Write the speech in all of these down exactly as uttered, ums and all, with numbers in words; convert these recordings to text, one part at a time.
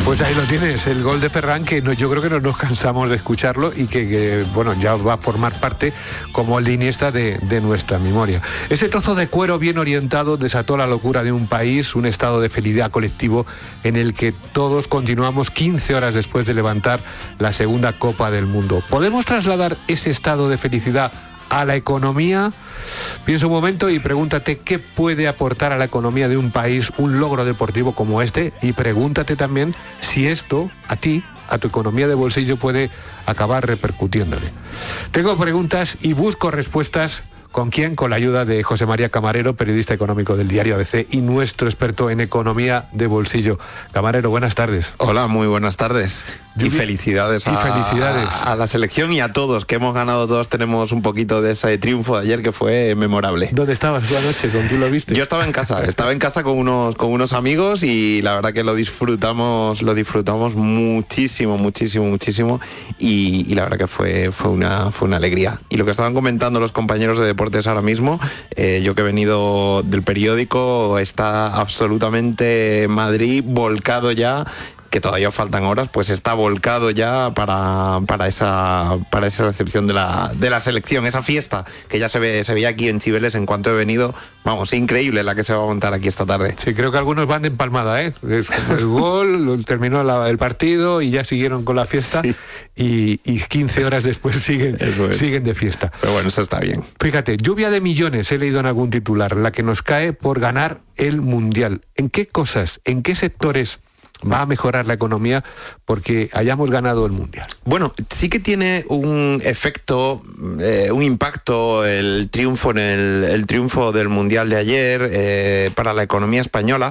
Pues ahí lo tienes, el gol de Ferran, que no, yo creo que no nos cansamos de escucharlo y que, que bueno, ya va a formar parte como el de Iniesta de, de nuestra memoria. Ese trozo de cuero bien orientado desató la locura de un país, un estado de felicidad colectivo en el que todos continuamos quince horas después de levantar la segunda Copa del Mundo. ¿Podemos trasladar ese estado de felicidad a la economía? Piensa un momento y pregúntate qué puede aportar a la economía de un país un logro deportivo como este, y pregúntate también si esto a ti, a tu economía de bolsillo, puede acabar repercutiéndole. Tengo preguntas y busco respuestas. ¿Con quién? Con la ayuda de José María Camarero, periodista económico del diario A B C y nuestro experto en economía de bolsillo. Camarero, buenas tardes. Hola, muy buenas tardes. Y felicidades, y a, felicidades. A, a la selección y a todos, que hemos ganado todos, tenemos un poquito de ese triunfo de ayer que fue memorable. ¿Dónde estabas esa noche? ¿Con quién lo viste? Yo estaba en casa, estaba en casa con unos, con unos amigos y la verdad que lo disfrutamos, lo disfrutamos muchísimo, muchísimo, muchísimo y, y la verdad que fue, fue, una, fue una alegría. Y lo que estaban comentando los compañeros de deportes ahora mismo, eh, yo que he venido del periódico, está absolutamente Madrid volcado ya, que todavía faltan horas, pues está volcado ya para, para esa para esa recepción de la, de la selección, esa fiesta que ya se ve se veía aquí en Cibeles en cuanto he venido. Vamos, increíble la que se va a montar aquí esta tarde. Sí, creo que algunos van de empalmada, ¿eh? Es el gol, terminó la, el partido y ya siguieron con la fiesta, sí. y, y quince horas después siguen, es. siguen de fiesta. Pero bueno, eso está bien. Fíjate, lluvia de millones, he leído en algún titular, la que nos cae por ganar el Mundial. ¿En qué cosas, en qué sectores va a mejorar la economía porque hayamos ganado el Mundial? Bueno, sí que tiene un efecto, eh, un impacto el triunfo en el, el triunfo del Mundial de ayer eh, para la economía española,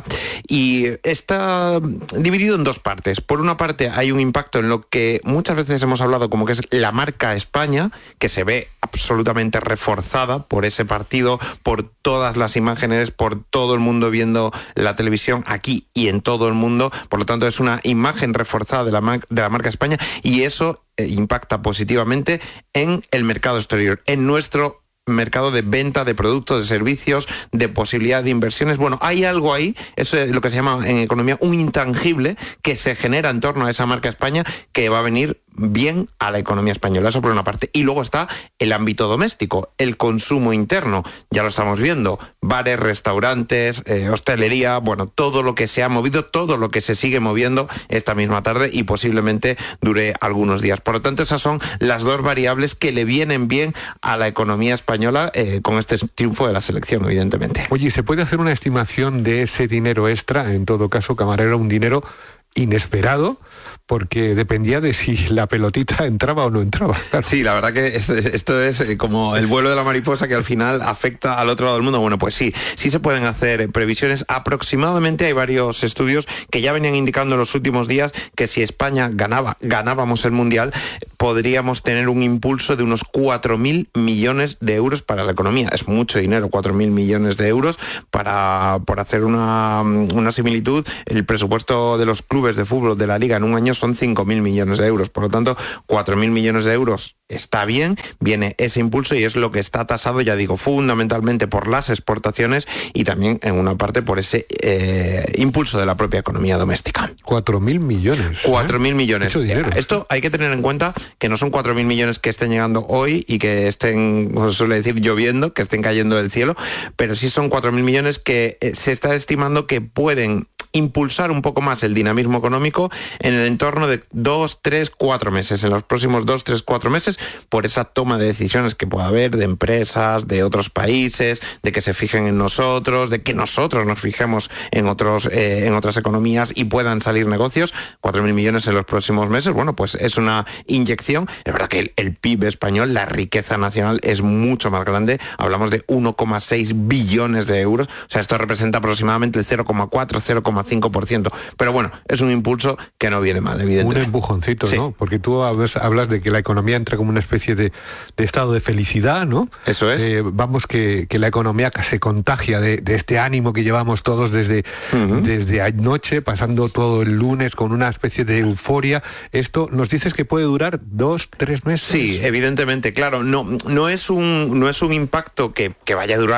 y está dividido en dos partes. Por una parte hay un impacto en lo que muchas veces hemos hablado como que es la marca España, que se ve absolutamente reforzada por ese partido, por todas las imágenes, por todo el mundo viendo la televisión aquí y en todo el mundo. Por lo tanto, es una imagen reforzada de la, mar- de la marca España, y eso eh, impacta positivamente en el mercado exterior, en nuestro mercado de venta de productos, de servicios, de posibilidad de inversiones. Bueno, hay algo ahí, eso es lo que se llama en economía un intangible que se genera en torno a esa marca España, que va a venir bien a la economía española. Eso por una parte. Y luego está el ámbito doméstico, el consumo interno. Ya lo estamos viendo, bares, restaurantes, eh, hostelería, bueno, todo lo que se ha movido, todo lo que se sigue moviendo esta misma tarde y posiblemente dure algunos días. Por lo tanto, esas son las dos variables que le vienen bien a la economía española eh, con este triunfo de la selección, evidentemente. Oye, ¿se puede hacer una estimación de ese dinero extra? En todo caso, Camarero, un dinero inesperado, porque dependía de si la pelotita entraba o no entraba. Claro. Sí, la verdad que es, esto es como el vuelo de la mariposa, que al final afecta al otro lado del mundo. Bueno, pues sí, sí se pueden hacer previsiones. Aproximadamente hay varios estudios que ya venían indicando en los últimos días que si España ganaba, ganábamos el Mundial, podríamos tener un impulso de unos cuatro mil millones de euros para la economía. Es mucho dinero, cuatro mil millones de euros. Para, por hacer una, una similitud, el presupuesto de los clubes de fútbol de la Liga en un año son cinco mil millones de euros. Por lo tanto, cuatro mil millones de euros está bien, viene ese impulso y es lo que está tasado, ya digo, fundamentalmente por las exportaciones y también en una parte por ese eh, impulso de la propia economía doméstica. Cuatro mil millones. Cuatro mil millones. Mucho dinero. Esto hay que tener en cuenta que no son cuatro mil millones que estén llegando hoy y que estén, como se suele decir, lloviendo, que estén cayendo del cielo, pero sí son cuatro mil millones que eh, se está estimando que pueden impulsar un poco más el dinamismo económico en el entorno de dos, tres, cuatro meses, en los próximos dos, tres, cuatro meses, por esa toma de decisiones que pueda haber de empresas, de otros países, de que se fijen en nosotros, de que nosotros nos fijemos en otros, eh, en otras economías y puedan salir negocios. Cuatro mil millones en los próximos meses, bueno, pues es una inyección. Es verdad que el, el P I B español, la riqueza nacional, es mucho más grande. Hablamos de uno coma seis billones de euros. O sea, esto representa aproximadamente el cero coma cuatro, cero coma cinco por ciento. Pero bueno, es un impulso que no viene mal, evidentemente. Un empujoncito, sí. ¿no? Porque tú hablas, hablas de que la economía entra como una especie de, de estado de felicidad, ¿no? Eso es. Eh, vamos, que, que la economía se contagia de, de este ánimo que llevamos todos desde, uh-huh. desde anoche, pasando todo el lunes con una especie de euforia. Esto nos dices que puede durar dos, tres meses. Sí, evidentemente, claro. No, no es un, no es un impacto que, que vaya a durar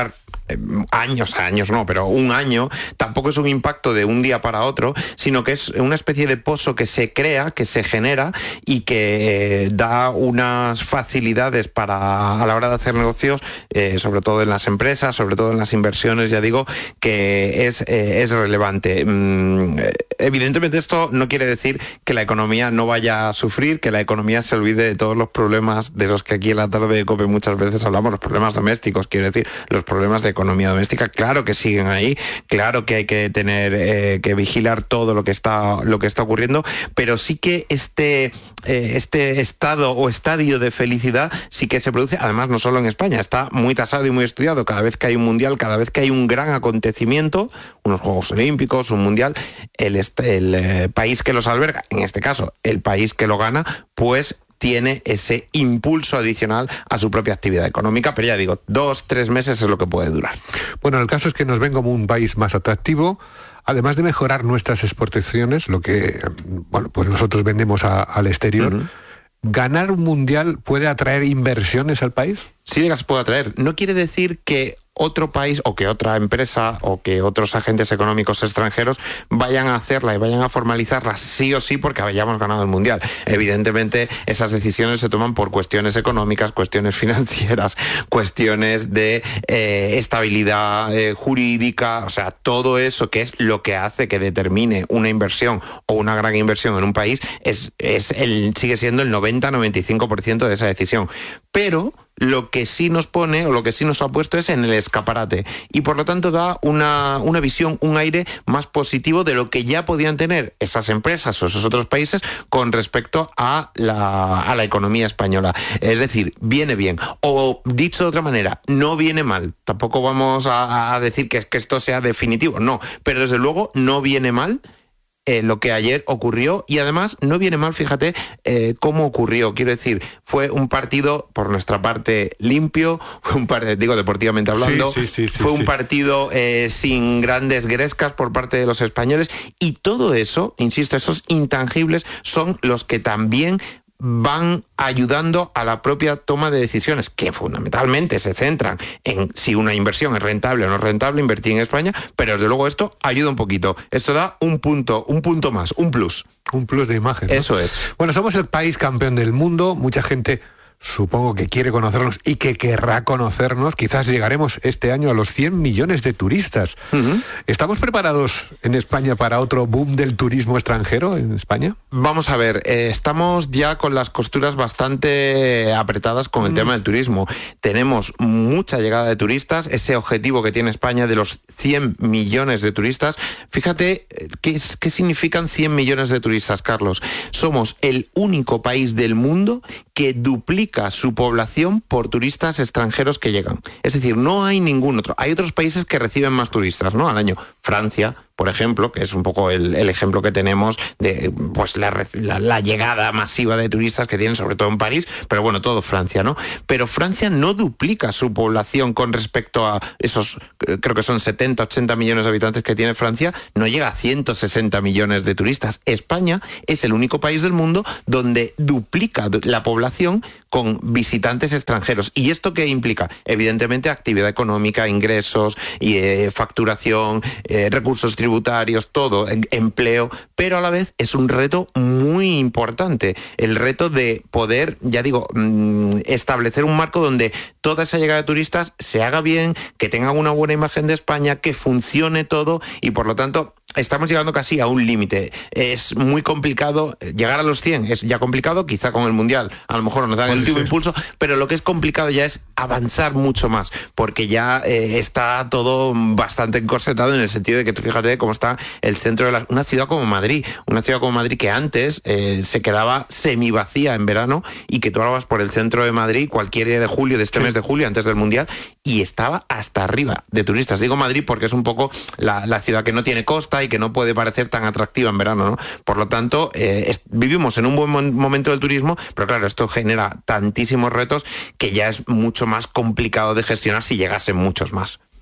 años, años no, pero un año, tampoco es un impacto de un día para otro, sino que es una especie de pozo que se crea, que se genera y que eh, da unas facilidades para a la hora de hacer negocios, eh, sobre todo en las empresas, sobre todo en las inversiones, ya digo, que es, eh, es relevante. Mm, evidentemente esto no quiere decir que la economía no vaya a sufrir, que la economía se olvide de todos los problemas de los que aquí en la tarde de COPE muchas veces hablamos, los problemas domésticos, quiero decir, los problemas de economía doméstica, claro que siguen ahí, claro que hay que tener eh, que vigilar todo lo que está lo que está ocurriendo, pero sí que este eh, este estado o estadio de felicidad sí que se produce, además no solo en España, está muy tasado y muy estudiado. Cada vez que hay un mundial, cada vez que hay un gran acontecimiento, unos Juegos Olímpicos, un mundial, el, el eh, país que los alberga, en este caso el país que lo gana, pues tiene ese impulso adicional a su propia actividad económica, pero ya digo, dos, tres meses es lo que puede durar. Bueno, el caso es que nos ven como un país más atractivo, además de mejorar nuestras exportaciones, lo que, bueno, pues nosotros vendemos a, al exterior. Uh-huh. ¿Ganar un mundial puede atraer inversiones al país? Sí, las puede atraer. No quiere decir que otro país o que otra empresa o que otros agentes económicos extranjeros vayan a hacerla y vayan a formalizarla sí o sí porque hayamos ganado el mundial. Evidentemente esas decisiones se toman por cuestiones económicas, cuestiones financieras, cuestiones de eh, estabilidad eh, jurídica, o sea, todo eso que es lo que hace que determine una inversión o una gran inversión en un país es, es el, sigue siendo el noventa a noventa y cinco por ciento de esa decisión. Pero lo que sí nos pone o lo que sí nos ha puesto es en el escaparate y por lo tanto da una, una visión, un aire más positivo de lo que ya podían tener esas empresas o esos otros países con respecto a la, a la economía española. Es decir, viene bien. O dicho de otra manera, no viene mal. Tampoco vamos a, a decir que, que esto sea definitivo, no, pero desde luego no viene mal. Eh, lo que ayer ocurrió y además no viene mal, fíjate, eh, cómo ocurrió. Quiero decir, fue un partido por nuestra parte limpio, fue un partido, digo deportivamente hablando, sí, sí, sí, sí, fue un sí. partido eh, sin grandes grescas por parte de los españoles y todo eso, insisto, esos intangibles son los que también van ayudando a la propia toma de decisiones, que fundamentalmente se centran en si una inversión es rentable o no es rentable, invertir en España, pero desde luego esto ayuda un poquito. Esto da un punto, un punto más, un plus. Un plus de imagen, ¿no? Eso es. Bueno, somos el país campeón del mundo, mucha gente supongo que quiere conocernos y que querrá conocernos. Quizás llegaremos este año a los cien millones de turistas. Uh-huh. ¿Estamos preparados en España para otro boom del turismo extranjero en España? Vamos a ver, eh, estamos ya con las costuras bastante apretadas con el uh-huh. tema del turismo. Tenemos mucha llegada de turistas, ese objetivo que tiene España de los cien millones de turistas. Fíjate, ¿qué, qué significan cien millones de turistas, Carlos? Somos el único país del mundo que duplica su población por turistas extranjeros que llegan. Es decir, no hay ningún otro. Hay otros países que reciben más turistas, ¿no? Al año. Francia, por ejemplo, que es un poco el, el ejemplo que tenemos de pues la, la, la llegada masiva de turistas que tienen, sobre todo en París, pero bueno, todo Francia, ¿no? Pero Francia no duplica su población con respecto a esos, creo que son setenta, ochenta millones de habitantes que tiene Francia, no llega a ciento sesenta millones de turistas. España es el único país del mundo donde duplica la población con visitantes extranjeros. ¿Y esto qué implica? Evidentemente actividad económica, ingresos, y, eh, facturación, eh, recursos tributarios, todo, empleo, pero a la vez es un reto muy importante, el reto de poder, ya digo, mmm, establecer un marco donde toda esa llegada de turistas se haga bien, que tengan una buena imagen de España, que funcione todo y por lo tanto estamos llegando casi a un límite. Es muy complicado llegar a los cien, es ya complicado, quizá con el Mundial a lo mejor nos dan el último impulso, pero lo que es complicado ya es avanzar mucho más, porque ya eh, está todo bastante encorsetado en el sentido de que tú fíjate cómo está el centro de la, una ciudad como Madrid, una ciudad como Madrid que antes eh, se quedaba semivacía en verano y que tú hablabas por el centro de Madrid cualquier día de julio, de este sí. mes de julio, antes del Mundial, y estaba hasta arriba de turistas. Digo Madrid porque es un poco la, la ciudad que no tiene costa y que no puede parecer tan atractiva en verano, ¿no? Por lo tanto, eh, es, vivimos en un buen momento del turismo, pero claro, esto genera tantísimos retos que ya es mucho más complicado de gestionar si llegasen muchos más.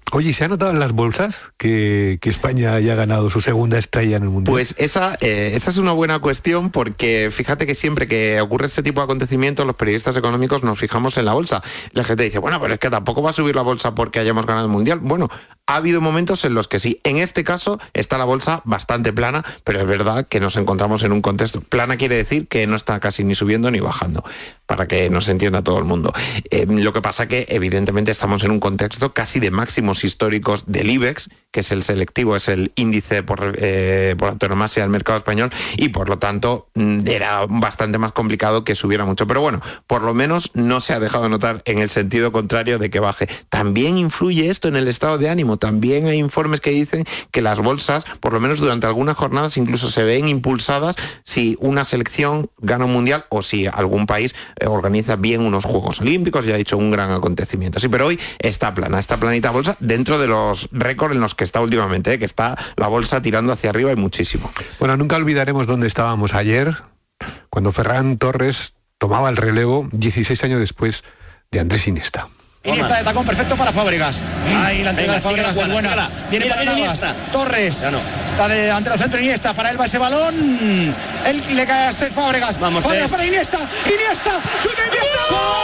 Oye, ¿se ha notado en las bolsas que, que España haya ganado su segunda estrella en el Mundial? Pues esa, eh, esa es una buena cuestión, porque fíjate que siempre que ocurre este tipo de acontecimientos, los periodistas económicos nos fijamos en la bolsa. La gente dice, bueno, pero es que tampoco va a subir la bolsa porque hayamos ganado el Mundial. Bueno, ha habido momentos en los que sí. En este caso está la bolsa bastante plana, pero es verdad que nos encontramos en un contexto. Plana quiere decir que no está casi ni subiendo ni bajando, para que nos entienda todo el mundo. Eh, lo que pasa que evidentemente estamos en un contexto casi de máximos históricos del IBEX, que es el selectivo, es el índice por, eh, por antonomasia del mercado español, y por lo tanto era bastante más complicado que subiera mucho. Pero bueno, por lo menos no se ha dejado notar en el sentido contrario de que baje. También influye esto en el estado de ánimo. También hay informes que dicen que las bolsas, por lo menos durante algunas jornadas, incluso se ven impulsadas si una selección gana un mundial o si algún país organiza bien unos Juegos Olímpicos. Ya he dicho, un gran acontecimiento. Sí, pero hoy está plana, está planita bolsa dentro de los récords en los que está últimamente, ¿eh? Que está la bolsa tirando hacia arriba y muchísimo. Bueno, nunca olvidaremos dónde estábamos ayer, cuando Ferran Torres tomaba el relevo dieciséis años después de Andrés Iniesta. Iniesta de tacón perfecto para Fábregas. Ahí la entrega de Fábregas es buena. Viene para Navas. Torres. Ya no. Está de delantero centro Iniesta. Para él va ese balón. Él le cae a ser Fábregas. Vamos, Fábregas para Iniesta. Iniesta. ¡Chuta Iniesta!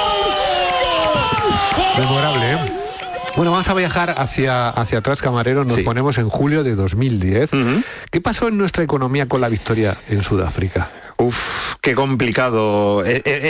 ¡Gol! Memorable, ¿eh? Bueno, vamos a viajar hacia, hacia atrás, Camarero. Nos sí. ponemos en julio de dos mil diez. Uh-huh. ¿Qué pasó en nuestra economía con la victoria en Sudáfrica? Uf, qué complicado.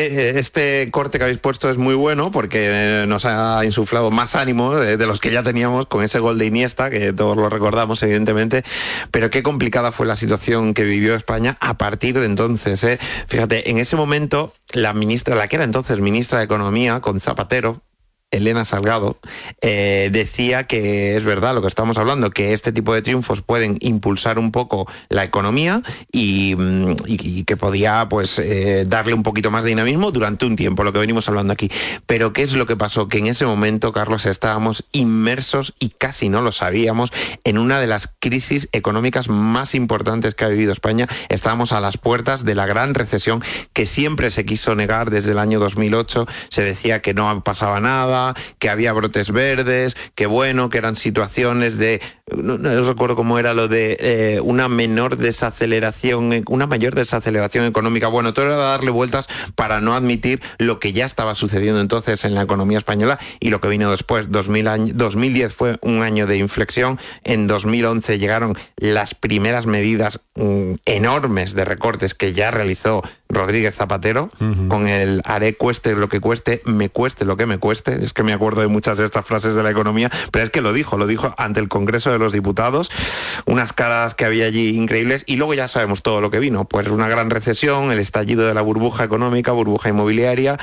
Este corte que habéis puesto es muy bueno porque nos ha insuflado más ánimo de los que ya teníamos con ese gol de Iniesta, que todos lo recordamos evidentemente, pero qué complicada fue la situación que vivió España a partir de entonces, ¿eh? Fíjate, en ese momento la ministra, la que era entonces ministra de Economía, con Zapatero, Elena Salgado, eh, decía que es verdad lo que estamos hablando, que este tipo de triunfos pueden impulsar un poco la economía y, y, y que podía pues eh, darle un poquito más de dinamismo durante un tiempo, lo que venimos hablando aquí. Pero ¿qué es lo que pasó? Que en ese momento, Carlos, estábamos inmersos, y casi no lo sabíamos, en una de las crisis económicas más importantes que ha vivido España. Estábamos a las puertas de la gran recesión que siempre se quiso negar desde el año dos mil ocho. Se decía que no pasaba nada, que había brotes verdes, que bueno, que eran situaciones de, no, no recuerdo cómo era lo de eh, una menor desaceleración, una mayor desaceleración económica. Bueno, todo era darle vueltas para no admitir lo que ya estaba sucediendo entonces en la economía española y lo que vino después. dos mil año, dos mil diez fue un año de inflexión. En dos mil once llegaron las primeras medidas mm, enormes de recortes que ya realizó Rodríguez Zapatero, uh-huh. con el haré cueste lo que cueste, me cueste lo que me cueste. Es que me acuerdo de muchas de estas frases de la economía, pero es que lo dijo, lo dijo ante el Congreso de los Diputados, unas caras que había allí increíbles, y luego ya sabemos todo lo que vino, pues una gran recesión, el estallido de la burbuja económica, burbuja inmobiliaria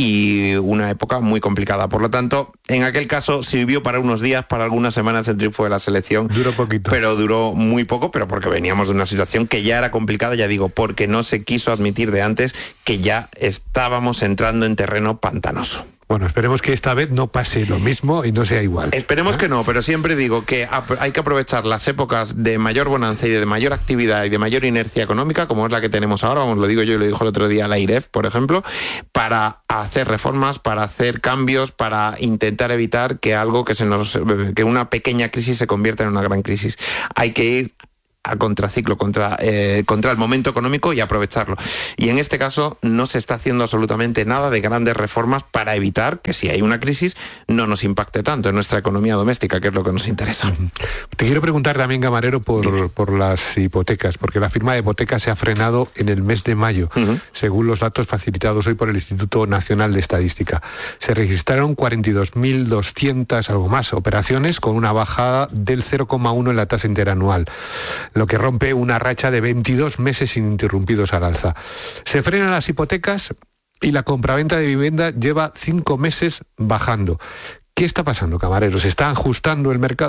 y una época muy complicada. Por lo tanto, en aquel caso sirvió para unos días, para algunas semanas el triunfo de la selección. Duró poquito. Pero duró muy poco, pero porque veníamos de una situación que ya era complicada, ya digo, porque no se quiso admitir de antes que ya estábamos entrando en terreno pantanoso. Bueno, esperemos que esta vez no pase lo mismo y no sea igual. Esperemos ¿Ah? que no, pero siempre digo que hay que aprovechar las épocas de mayor bonanza y de mayor actividad y de mayor inercia económica, como es la que tenemos ahora, vamos, lo digo yo y lo dijo el otro día la I R E F, por ejemplo, para hacer reformas, para hacer cambios, para intentar evitar que algo que se nos, que una pequeña crisis se convierta en una gran crisis. Hay que ir a contraciclo, contra, eh, contra el momento económico y aprovecharlo. Y en este caso no se está haciendo absolutamente nada de grandes reformas para evitar que si hay una crisis no nos impacte tanto en nuestra economía doméstica, que es lo que nos interesa. Te quiero preguntar también, Camarero, por, por las hipotecas, porque la firma de hipotecas se ha frenado en el mes de mayo, uh-huh. según los datos facilitados hoy por el Instituto Nacional de Estadística. Se registraron cuarenta y dos mil doscientas, algo más, operaciones con una bajada del cero coma uno en la tasa interanual, lo que rompe una racha de veintidós meses ininterrumpidos al alza. Se frenan las hipotecas y la compraventa de vivienda lleva cinco meses bajando. ¿Qué está pasando, Camarero? ¿Se está ajustando el mercado?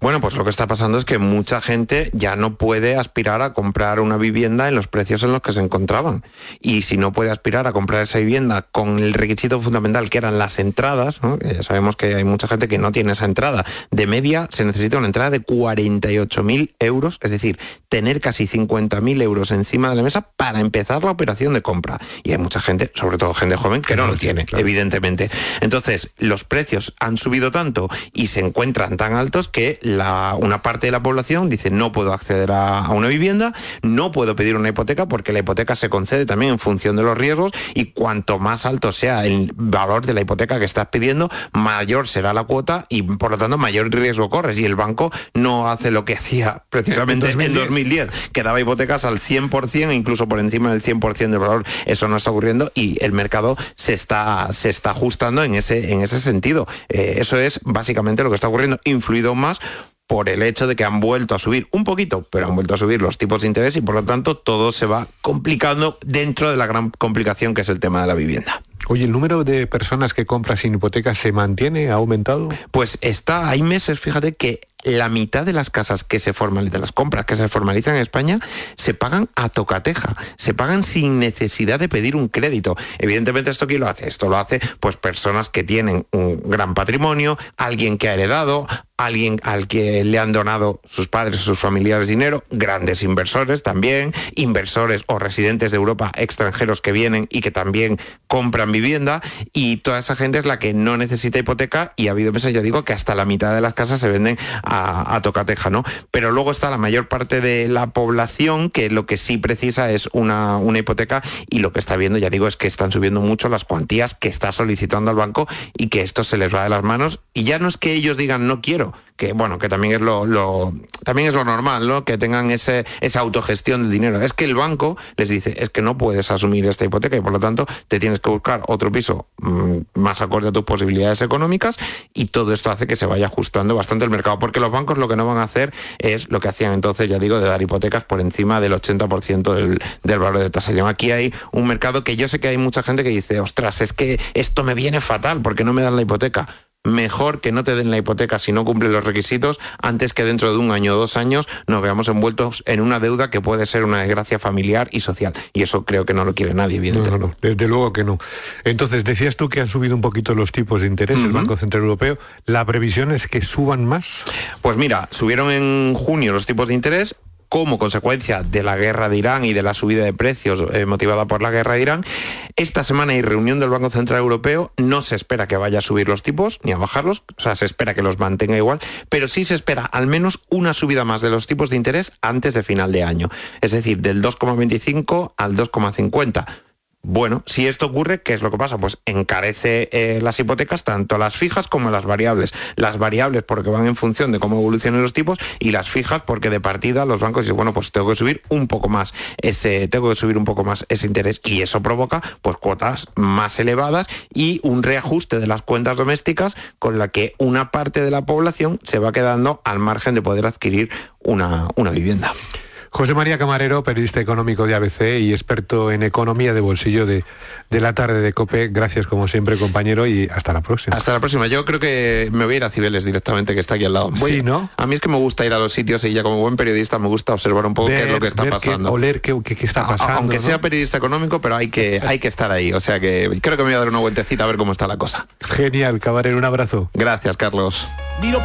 Bueno, pues lo que está pasando es que mucha gente ya no puede aspirar a comprar una vivienda en los precios en los que se encontraban. Y si no puede aspirar a comprar esa vivienda con el requisito fundamental que eran las entradas, ¿no? Ya sabemos que hay mucha gente que no tiene esa entrada. De media se necesita una entrada de cuarenta y ocho mil euros, es decir, tener casi cincuenta mil euros encima de la mesa para empezar la operación de compra. Y hay mucha gente, sobre todo gente joven, que no lo tiene, claro, evidentemente. Entonces, los precios han subido tanto y se encuentran tan altos que La, una parte de la población dice no puedo acceder a, a una vivienda, no puedo pedir una hipoteca porque la hipoteca se concede también en función de los riesgos y cuanto más alto sea el valor de la hipoteca que estás pidiendo, mayor será la cuota y por lo tanto mayor riesgo corres. Y el banco no hace lo que hacía precisamente en dos mil diez, que daba hipotecas al cien por ciento e incluso por encima del cien por ciento del valor. Eso no está ocurriendo y el mercado se está, se está ajustando en ese, en ese sentido. Eh, eso es básicamente lo que está ocurriendo, influido más por el hecho de que han vuelto a subir un poquito, pero han vuelto a subir los tipos de interés y por lo tanto todo se va complicando dentro de la gran complicación que es el tema de la vivienda. Oye, ¿el número de personas que compran sin hipoteca se mantiene? ¿Ha aumentado? Pues está, hay meses, fíjate, que la mitad de las casas que se formalizan, de las compras que se formalizan en España, se pagan a tocateja, se pagan sin necesidad de pedir un crédito. Evidentemente, ¿esto quién lo hace? Esto lo hace pues personas que tienen un gran patrimonio, alguien que ha heredado, alguien al que le han donado sus padres o sus familiares dinero, grandes inversores también, inversores o residentes de Europa extranjeros que vienen y que también compran vivienda, y toda esa gente es la que no necesita hipoteca y ha habido meses, ya digo, que hasta la mitad de las casas se venden a, a tocateja, ¿no? Pero luego está la mayor parte de la población que lo que sí precisa es una, una hipoteca y lo que está viendo, ya digo, es que están subiendo mucho las cuantías que está solicitando al banco y que esto se les va de las manos y ya no es que ellos digan no quiero, que bueno, que también es lo, lo también es lo normal, ¿no? Que tengan ese, esa autogestión del dinero. Es que el banco les dice, es que no puedes asumir esta hipoteca y por lo tanto te tienes que buscar otro piso mmm, más acorde a tus posibilidades económicas y todo esto hace que se vaya ajustando bastante el mercado, porque los bancos lo que no van a hacer es lo que hacían entonces, ya digo, de dar hipotecas por encima del ochenta por ciento del, del valor de tasación. Aquí hay un mercado que yo sé que hay mucha gente que dice, ostras, es que esto me viene fatal porque no me dan la hipoteca. Mejor que no te den la hipoteca si no cumplen los requisitos, antes que dentro de un año o dos años nos veamos envueltos en una deuda que puede ser una desgracia familiar y social. Y eso creo que no lo quiere nadie, evidentemente. No, no, no, desde luego que no. Entonces, decías tú que han subido un poquito los tipos de interés, uh-huh. el Banco Central Europeo. ¿La previsión es que suban más? Pues mira, subieron en junio los tipos de interés como consecuencia de la guerra de Irán y de la subida de precios eh, motivada por la guerra de Irán. Esta semana hay reunión del Banco Central Europeo, no se espera que vaya a subir los tipos ni a bajarlos, o sea, se espera que los mantenga igual, pero sí se espera al menos una subida más de los tipos de interés antes de final de año, es decir, del dos coma veinticinco al dos coma cincuenta. Bueno, si esto ocurre, ¿qué es lo que pasa? Pues encarece eh, las hipotecas, tanto las fijas como las variables. Las variables porque van en función de cómo evolucionen los tipos y las fijas porque de partida los bancos dicen, bueno, pues tengo que subir un poco más ese, tengo que subir un poco más ese interés y eso provoca pues cuotas más elevadas y un reajuste de las cuentas domésticas con la que una parte de la población se va quedando al margen de poder adquirir una, una vivienda. José María Camarero, periodista económico de A B C y experto en economía de bolsillo de, de la tarde de COPE. Gracias como siempre, compañero, y hasta la próxima. Hasta la próxima. Yo creo que me voy a ir a Cibeles directamente, que está aquí al lado. Voy, sí, ¿no? A mí es que me gusta ir a los sitios y ya como buen periodista me gusta observar un poco ver, qué es lo que está pasando. Qué, oler qué, qué, qué está pasando. A, aunque ¿no? sea periodista económico, pero hay que, hay que estar ahí. O sea que creo que me voy a dar una vueltecita a ver cómo está la cosa. Genial, Camarero, un abrazo. Gracias, Carlos.